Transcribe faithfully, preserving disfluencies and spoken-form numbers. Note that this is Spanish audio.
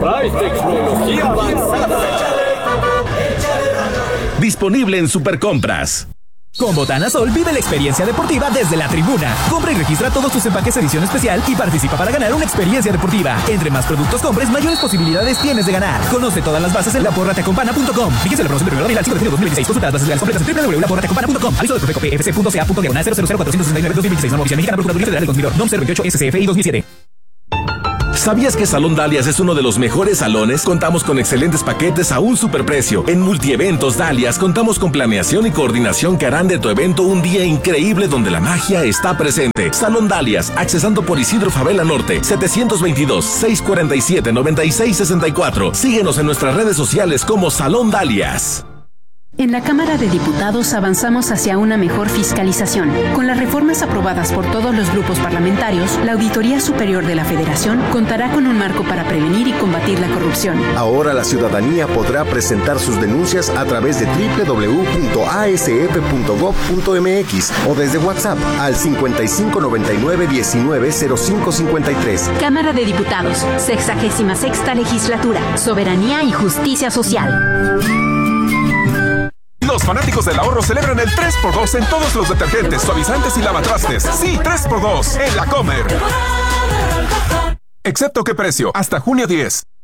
Trae tecnología avanzada. Disponible en Supercompras. Con Botana Sol vive la experiencia deportiva desde la tribuna. Compra y registra todos tus empaques edición especial y participa para ganar una experiencia deportiva. Entre más productos compres, mayores posibilidades tienes de ganar. Conoce todas las bases en la porra te acompana punto com. Fíjese la promoción de primero de abril al cinco de junio de dos mil veintiséis. Consulta las bases legales completas en doble u doble u doble u punto la porra te acompana punto com. Aviso de Profeco P F C punto C A punto diagonal cero cero cero cuatro seis nueve dos mil veintiséis. Norma oficial mexicana Procuraduría Federal del Consumidor. N O M cero veintiocho S C F I dos mil siete. ¿Sabías que Salón Dalias es uno de los mejores salones? Contamos con excelentes paquetes a un superprecio. En Multieventos Dalias contamos con planeación y coordinación que harán de tu evento un día increíble donde la magia está presente. Salón Dalias, accesando por Isidro Favela Norte, setecientos veintidós, seiscientos cuarenta y siete, noventa y seis sesenta y cuatro. Síguenos en nuestras redes sociales como Salón Dalias. En la Cámara de Diputados avanzamos hacia una mejor fiscalización. Con las reformas aprobadas por todos los grupos parlamentarios, la Auditoría Superior de la Federación contará con un marco para prevenir y combatir la corrupción. Ahora la ciudadanía podrá presentar sus denuncias a través de doble u doble u doble u punto a s f punto gob punto m x o desde WhatsApp al cincuenta y cinco noventa y nueve diecinueve cero cinco cincuenta y tres. Cámara de Diputados, sexagésima sexta legislatura, soberanía y justicia social. Los fanáticos del ahorro celebran el tres por dos en todos los detergentes, suavizantes y lavatrastes. Sí, tres por dos en La Comer. ¿Excepto qué precio? Hasta junio diez.